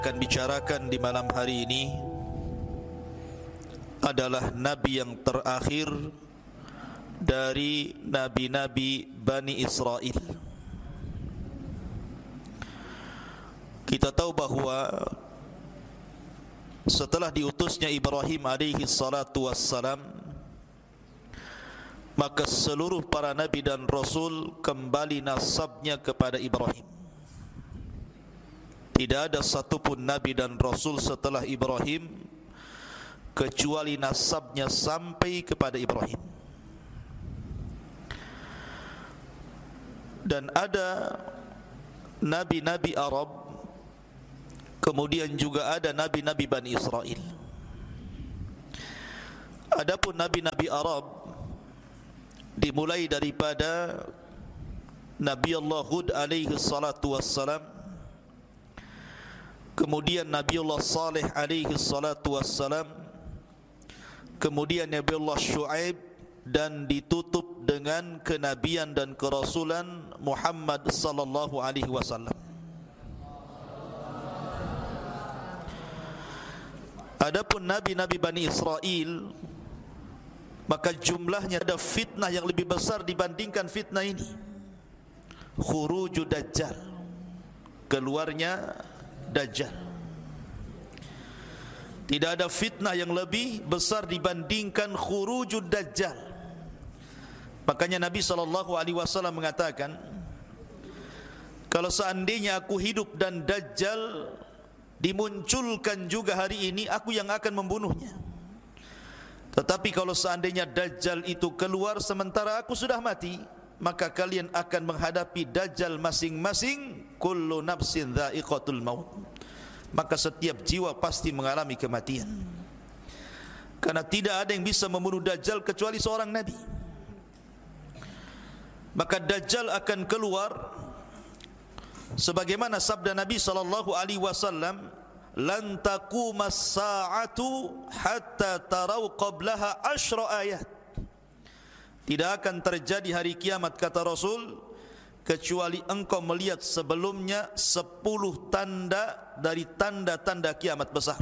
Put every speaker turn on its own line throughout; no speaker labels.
akan bicarakan di malam hari ini adalah nabi yang terakhir dari nabi-nabi Bani Israel. Kita tahu bahawa setelah diutusnya Ibrahim alaihi salatu wassalam, maka seluruh para nabi dan rasul kembali nasabnya kepada Ibrahim. Tidak ada satupun nabi dan rasul setelah Ibrahim kecuali nasabnya sampai kepada Ibrahim. Dan ada nabi-nabi Arab, kemudian juga ada nabi-nabi Bani Israel. Adapun nabi-nabi Arab dimulai daripada Nabi Allah Hud alaihi salatu wassalam, kemudian Nabi Allah Saleh alaihi salatu wassalam, kemudian Nabi Allah Shu'aib, dan ditutup dengan kenabian dan kerasulan Muhammad sallallahu alaihi wasallam. Adapun nabi-nabi Bani Israel, maka jumlahnya ada fitnah yang lebih besar dibandingkan fitnah ini. Khurujud Dajjal, keluarnya Dajjal. Tidak ada fitnah yang lebih besar dibandingkan khurujud Dajjal. Makanya Nabi SAW mengatakan, kalau seandainya aku hidup dan Dajjal dimunculkan juga hari ini, aku yang akan membunuhnya. Tetapi kalau seandainya Dajjal itu keluar sementara aku sudah mati, maka kalian akan menghadapi Dajjal masing-masing. Kullu nafsin dha'iqatul maut. Maka setiap jiwa pasti mengalami kematian. Karena tidak ada yang bisa membunuh Dajjal kecuali seorang nabi. Maka Dajjal akan keluar sebagaimana sabda Nabi sallallahu alaihi wasallam, lan taqumas sa'atu hatta tarau qablaha 10 ayat. Tidak akan terjadi hari kiamat, kata Rasul, kecuali engkau melihat sebelumnya 10 tanda dari tanda-tanda kiamat besar.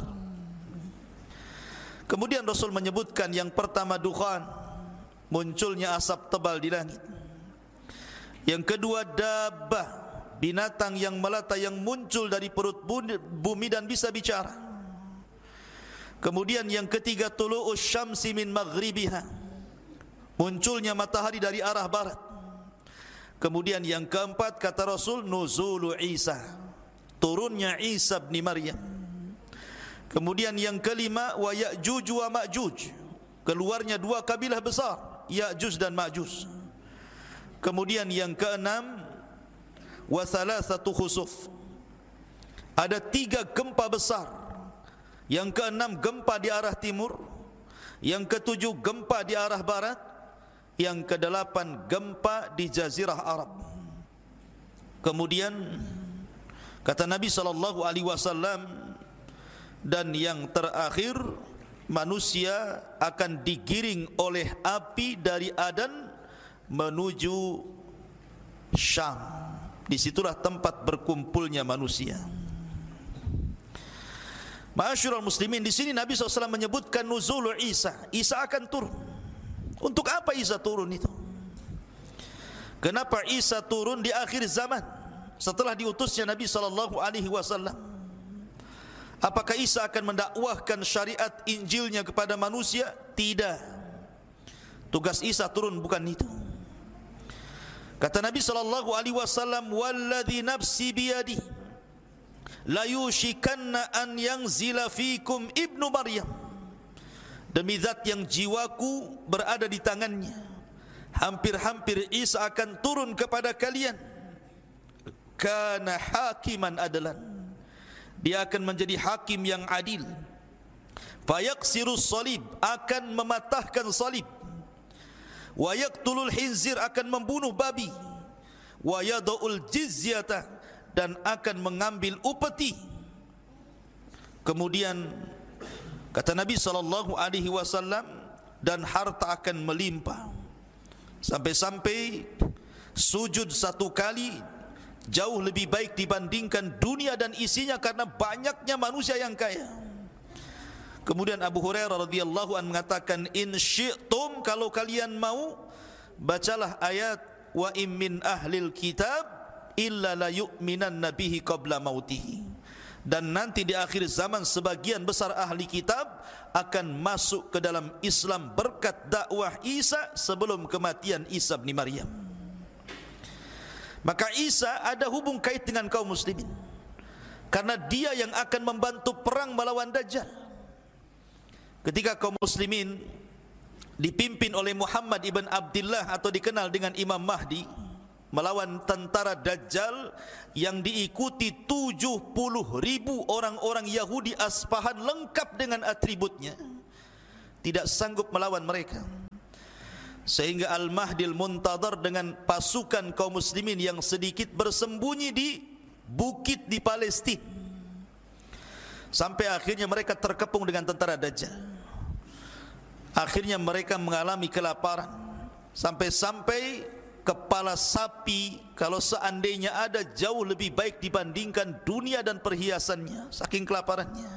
Kemudian Rasul menyebutkan yang pertama dukhan, munculnya asap tebal di langit. Yang kedua dabbah, binatang yang melata yang muncul dari perut bumi dan bisa bicara. Kemudian yang ketiga tulu'us syamsi min maghribiha, munculnya matahari dari arah barat. Kemudian yang keempat, kata Rasul, nuzulu Isa, turunnya Isa bin Maryam. Kemudian yang kelima, wa Ya'juj wa Ma'juj, keluarnya dua kabilah besar, Ya'juj dan Ma'juj. Kemudian yang keenam, wa thalathatu khusuf, ada 3 gempa besar. Yang keenam gempa di arah timur, yang ketujuh gempa di arah barat, yang kedelapan gempa di Jazirah Arab. Kemudian kata Nabi sallallahu alaihi wasallam, dan yang terakhir manusia akan digiring oleh api dari Adan menuju Syam. Disitulah tempat berkumpulnya manusia. Ma'asyiral muslimin, di sini Nabi SAW menyebutkan nuzul Isa. Isa akan turun. Untuk apa Isa turun itu? Kenapa Isa turun di akhir zaman setelah diutusnya Nabi SAW? Apakah Isa akan mendakwahkan syariat Injilnya kepada manusia? Tidak. Tugas Isa turun bukan itu. Kata Nabi SAW, walladhi nafsi biyadi la yushikanna an yanzila fikum ibnu Maryam, demi zat yang jiwaku berada di tangannya, hampir-hampir Isa akan turun kepada kalian. Kana hakiman adalan, dia akan menjadi hakim yang adil. Fayaksirus salib, akan mematahkan salib. Wa yaqtulul khinzir, akan membunuh babi. Wa yada'ul jizyata, dan akan mengambil upeti. Kemudian kata Nabi SAW, dan harta akan melimpah sampai-sampai sujud 1 kali jauh lebih baik dibandingkan dunia dan isinya karena banyaknya manusia yang kaya. Kemudian Abu Hurairah radhiyallahu anhu mengatakan, in syi'tum, kalau kalian mau, bacalah ayat wa im min ahlil kitab illa la yu'minanna bihi qabla mautihi. Dan nanti di akhir zaman sebagian besar ahli kitab akan masuk ke dalam Islam berkat dakwah Isa sebelum kematian Isa bin Maryam. Maka Isa ada hubung kait dengan kaum muslimin, karena dia yang akan membantu perang melawan Dajjal. Ketika kaum muslimin dipimpin oleh Muhammad ibn Abdullah atau dikenal dengan Imam Mahdi melawan tentara Dajjal yang diikuti 70.000 orang-orang Yahudi Aspahan lengkap dengan atributnya, tidak sanggup melawan mereka. Sehingga Al-Mahdil Muntadhar dengan pasukan kaum muslimin yang sedikit bersembunyi di bukit di Palestina, sampai akhirnya mereka terkepung dengan tentara Dajjal. Akhirnya mereka mengalami kelaparan, sampai-sampai kepala sapi kalau seandainya ada jauh lebih baik dibandingkan dunia dan perhiasannya, saking kelaparannya.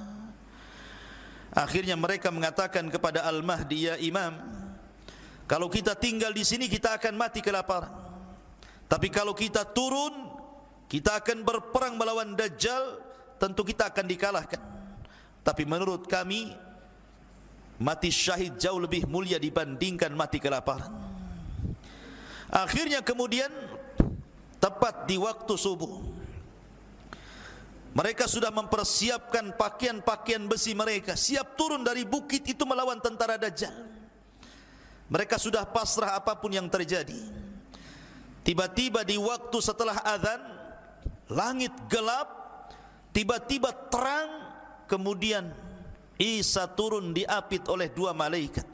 Akhirnya mereka mengatakan kepada Al-Mahdi, ya Imam, kalau kita tinggal di sini kita akan mati kelaparan, tapi kalau kita turun, kita akan berperang melawan Dajjal, tentu kita akan dikalahkan. Tapi menurut kami, mati syahid jauh lebih mulia dibandingkan mati kelaparan. Akhirnya kemudian tepat di waktu subuh, mereka sudah mempersiapkan pakaian-pakaian besi mereka, siap turun dari bukit itu melawan tentara Dajjal. Mereka sudah pasrah apapun yang terjadi. Tiba-tiba di waktu setelah azan, langit gelap, tiba-tiba terang, kemudian Isa turun diapit oleh 2 malaikat.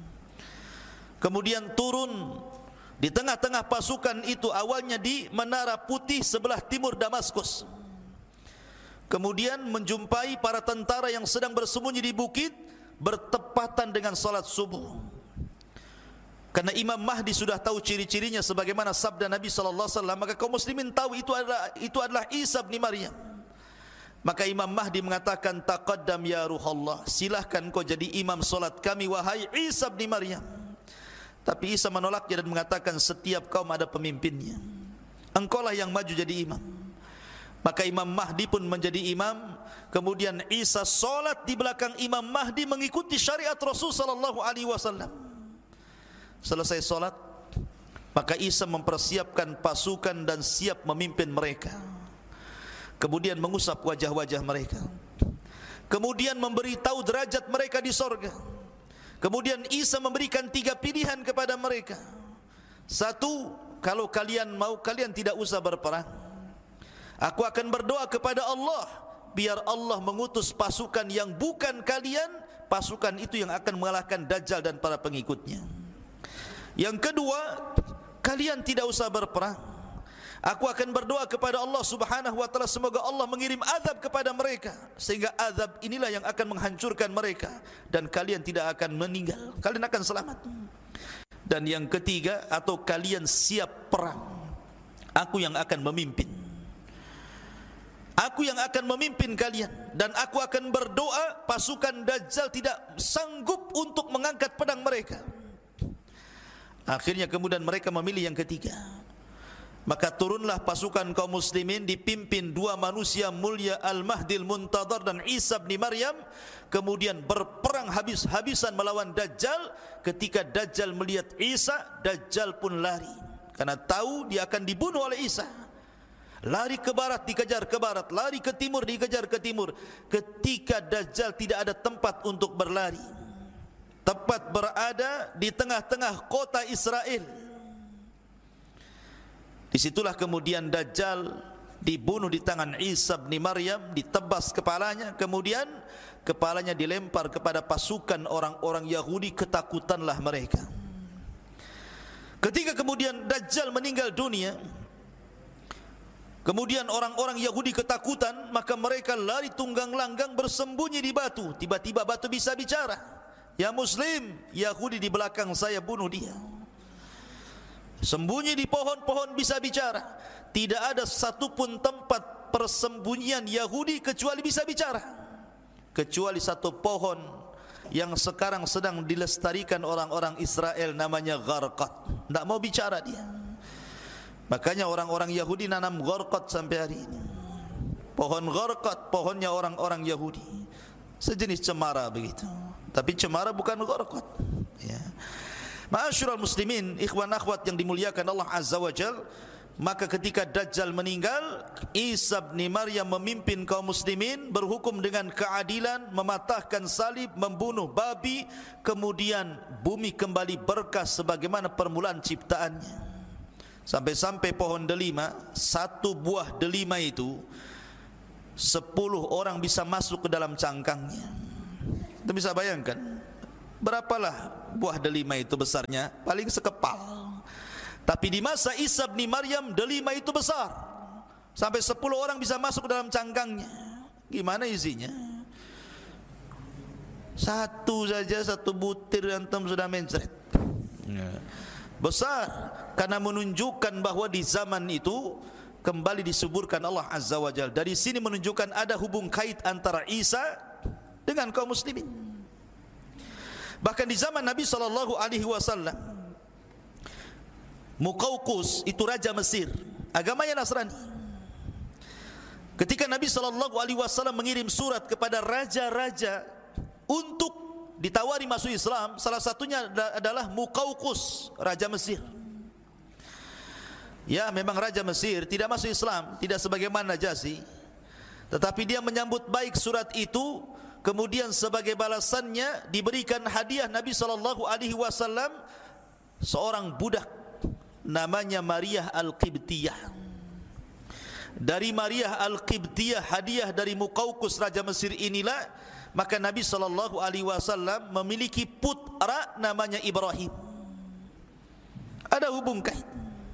Kemudian turun di tengah-tengah pasukan itu, awalnya di Menara Putih sebelah timur Damaskus. Kemudian menjumpai para tentara yang sedang bersembunyi di bukit bertepatan dengan salat subuh. Karena Imam Mahdi sudah tahu ciri-cirinya sebagaimana sabda Nabi sallallahu alaihi wasallam, maka kaum muslimin tahu itu adalah Isa bin Maryam. Maka Imam Mahdi mengatakan, taqaddam ya Ruhallah, silahkan kau jadi imam salat kami wahai Isa bin Maryam. Tapi Isa menolaknya dan mengatakan, setiap kaum ada pemimpinnya, engkaulah yang maju jadi imam. Maka Imam Mahdi pun menjadi imam. Kemudian Isa solat di belakang Imam Mahdi mengikuti syariat Rasul sallallahu alaihi wasallam. Selesai solat, maka Isa mempersiapkan pasukan dan siap memimpin mereka. Kemudian mengusap wajah-wajah mereka, kemudian memberitahu derajat mereka di sorga. Kemudian Isa memberikan 3 pilihan kepada mereka. 1, kalau kalian mau, kalian tidak usah berperang. Aku akan berdoa kepada Allah, biar Allah mengutus pasukan yang bukan kalian, pasukan itu yang akan mengalahkan Dajjal dan para pengikutnya. Yang kedua, kalian tidak usah berperang. Aku akan berdoa kepada Allah subhanahu wa ta'ala, semoga Allah mengirim azab kepada mereka, sehingga azab inilah yang akan menghancurkan mereka, dan kalian tidak akan meninggal, kalian akan selamat. Dan yang ketiga, atau kalian siap perang, aku yang akan memimpin. Aku yang akan memimpin kalian, dan aku akan berdoa pasukan Dajjal tidak sanggup untuk mengangkat pedang mereka. Akhirnya kemudian mereka memilih yang ketiga. Maka turunlah pasukan kaum muslimin dipimpin 2 manusia mulia, Al-Mahdil Muntadhar dan Isa bin Maryam. Kemudian berperang habis-habisan melawan Dajjal. Ketika Dajjal melihat Isa, Dajjal pun lari, karena tahu dia akan dibunuh oleh Isa. Lari ke barat, dikejar ke barat. Lari ke timur, dikejar ke timur. Ketika Dajjal tidak ada tempat untuk berlari, tepat berada di tengah-tengah kota Israel. Disitulah kemudian Dajjal dibunuh di tangan Isa bin Maryam, ditebas kepalanya, kemudian kepalanya dilempar kepada pasukan orang-orang Yahudi, ketakutanlah mereka. Ketika kemudian Dajjal meninggal dunia, kemudian orang-orang Yahudi ketakutan, maka mereka lari tunggang langgang bersembunyi di batu. Tiba-tiba batu bisa bicara, ya Muslim, Yahudi di belakang saya, bunuh dia. Sembunyi di pohon-pohon bisa bicara. Tidak ada satupun tempat persembunyian Yahudi kecuali bisa bicara, kecuali satu pohon yang sekarang sedang dilestarikan orang-orang Israel, namanya gharqad. Tidak mau bicara dia. Makanya orang-orang Yahudi nanam gharqad sampai hari ini. Pohon gharqad, pohonnya orang-orang Yahudi, sejenis cemara begitu. Tapi cemara bukan gharqad, ya. Ma'asyiral muslimin, ikhwan akhwat yang dimuliakan Allah Azza wa Jal, maka ketika Dajjal meninggal, Isa bin Maryam memimpin kaum muslimin, berhukum dengan keadilan, mematahkan salib, membunuh babi, kemudian bumi kembali berkah sebagaimana permulaan ciptaannya. Sampai-sampai pohon delima, satu buah delima itu 10 orang bisa masuk ke dalam cangkangnya. Kita bisa bayangkan berapalah buah delima itu besarnya? Paling sekepal. Tapi di masa Isa bin Maryam, delima itu besar, sampai 10 orang bisa masuk ke dalam cangkangnya. Gimana isinya? Satu saja, satu butir antum sudah mencret. Besar, karena menunjukkan bahwa di zaman itu kembali disuburkan Allah Azza wa Jalla. Dari sini menunjukkan ada hubung kait antara Isa dengan kaum muslimin. Bahkan di zaman Nabi SAW, Muqawqus itu raja Mesir, agamanya Nasrani. Ketika Nabi SAW mengirim surat kepada raja-raja untuk ditawari masuk Islam, salah satunya adalah Muqawqus, raja Mesir. Ya, memang raja Mesir tidak masuk Islam, tidak sebagaimana Najasyi, tetapi dia menyambut baik surat itu. Kemudian sebagai balasannya diberikan hadiah Nabi SAW seorang budak namanya Maria Al-Qibtiyah. Dari Maria Al-Qibtiyah, hadiah dari Muqawqus raja Mesir inilah, maka Nabi SAW memiliki putra namanya Ibrahim. Ada hubung kait.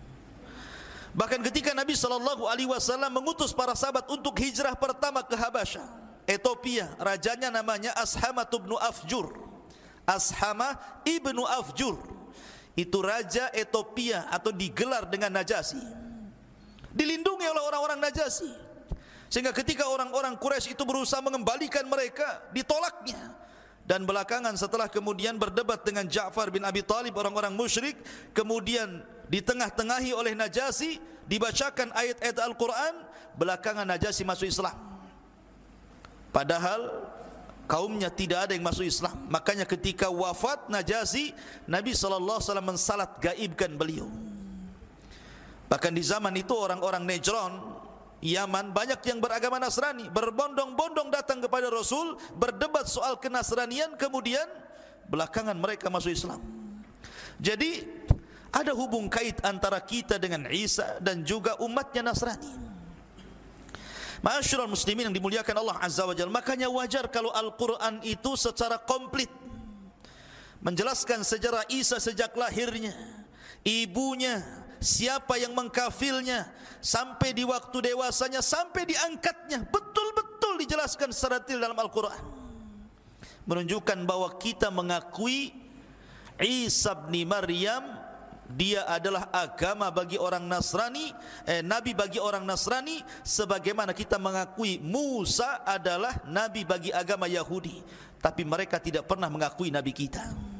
Bahkan ketika Nabi SAW mengutus para sahabat untuk hijrah pertama ke Habasyah, Ethiopia, rajanya namanya Ashama ibnu Afjur. Ashama ibnu Afjur itu raja Ethiopia, atau digelar dengan Najasyi. Dilindungi oleh orang-orang Najasyi, sehingga ketika orang-orang Quraisy itu berusaha mengembalikan mereka, ditolaknya. Dan belakangan setelah kemudian berdebat dengan Ja'far bin Abi Thalib, orang-orang musyrik, kemudian ditengah-tengahi oleh Najasyi, dibacakan ayat-ayat Al-Quran, belakangan Najasyi masuk Islam. Padahal kaumnya tidak ada yang masuk Islam. Makanya ketika wafat Najasyi, Nabi SAW mensalat gaibkan beliau. Bahkan di zaman itu orang-orang Najran, Yaman, banyak yang beragama Nasrani, berbondong-bondong datang kepada Rasul, berdebat soal kenasranian, kemudian belakangan mereka masuk Islam. Jadi ada hubung kait antara kita dengan Isa dan juga umatnya Nasrani. Ma'asyiral muslimin yang dimuliakan Allah Azza wa Jalla, makanya wajar kalau Al-Quran itu secara komplit menjelaskan sejarah Isa sejak lahirnya, ibunya, siapa yang mengkafilnya, sampai di waktu dewasanya, sampai diangkatnya, betul-betul dijelaskan secara detail dalam Al-Quran. Menunjukkan bahwa kita mengakui Isa bin Maryam, dia adalah agama bagi orang Nasrani, nabi bagi orang Nasrani, sebagaimana kita mengakui Musa adalah nabi bagi agama Yahudi. Tapi mereka tidak pernah mengakui nabi kita.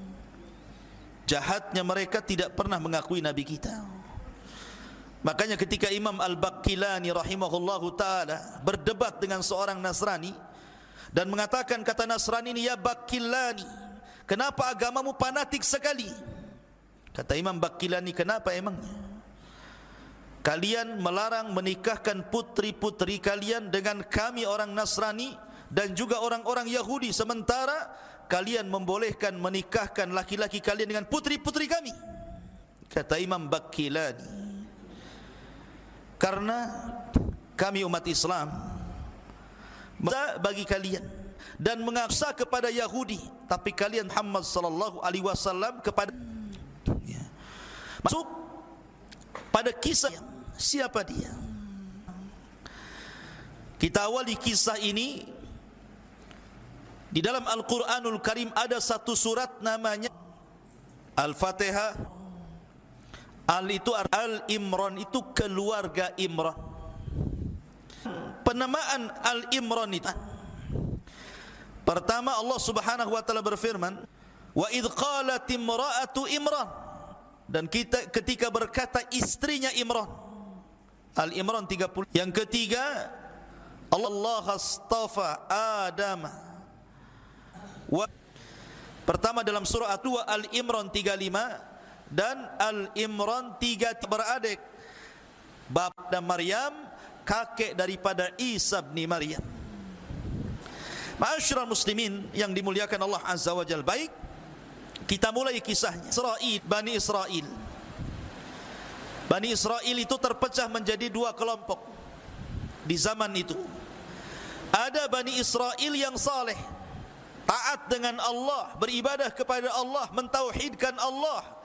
Jahatnya mereka tidak pernah mengakui nabi kita. Makanya ketika Imam Al-Baqillani rahimahullahu ta'ala berdebat dengan seorang Nasrani dan mengatakan, kata Nasrani ini, ya Baqillani, kenapa agamamu fanatik sekali? Kata Imam Baqillani, kenapa emangnya? Kalian melarang menikahkan putri-putri kalian dengan kami orang Nasrani dan juga orang-orang Yahudi, sementara kalian membolehkan menikahkan laki-laki kalian dengan putri-putri kami. Kata Imam Baqillani, karena kami umat Islam bagi kalian dan mengaksa kepada Yahudi, tapi kalian Muhammad sallallahu alaihi wasallam kepada masuk pada kisah. Siapa dia? Kita awali kisah ini. Di dalam Al-Quranul Karim ada satu surat namanya Al-Fatihah, Al-Imran itu keluarga Imran. Penamaan Al-Imran itu, pertama Allah Subhanahu wa taala berfirman, wa idz qalat imra'atu Imran, dan ketika berkata istrinya Imran. Al-Imran 30. Yang ketiga, Allah astafa Adam. Pertama dalam surah 2 Al-Imran 35 dan Al-Imran 3 beradik, bapa dan Maryam, kakek daripada Isa bin Maryam. Ma'asyiral muslimin yang dimuliakan Allah Azza wa Jalla, baik, kita mulai kisahnya. Bani Israel. Bani Israel itu terpecah menjadi dua kelompok di zaman itu. Ada Bani Israel yang saleh, taat dengan Allah, beribadah kepada Allah, mentauhidkan Allah,